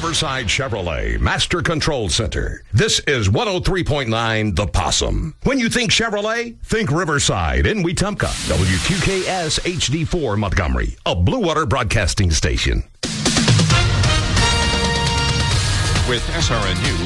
Riverside Chevrolet Master Control Center. This is 103.9 The Possum. When you think Chevrolet, think Riverside in Wetumpka. WQKS HD4 Montgomery, a Blue Water Broadcasting station. With SRNU